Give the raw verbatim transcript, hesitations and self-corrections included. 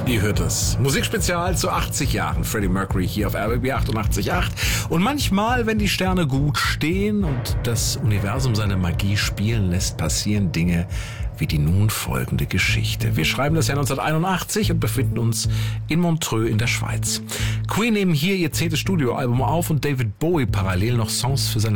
Ihr hört es. Musikspezial zu achtzig Jahren Freddie Mercury hier auf R B B achtundachtzig Komma acht. Und manchmal, wenn die Sterne gut stehen und das Universum seine Magie spielen lässt, passieren Dinge wie die nun folgende Geschichte. Wir schreiben das Jahr neunzehnhunderteinundachtzig und befinden uns in Montreux in der Schweiz. Queen nehmen hier ihr zehntes Studioalbum auf und David Bowie parallel noch Songs für seine